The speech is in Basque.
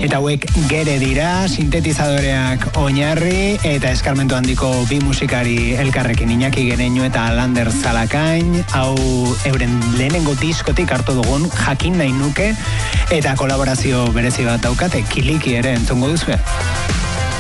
Eta hauek Gere dira, sintetizadoreak oinarri eta eskarmentu handiko bi musikari elkarrekin, Iñaki Gereño eta Lander Zalakain. Hau euren lehenengo diskotik hartu dugun Jakin nahi nuke, eta kolaborazio berezi bat daukate, Kiliki ere entzungo duzue.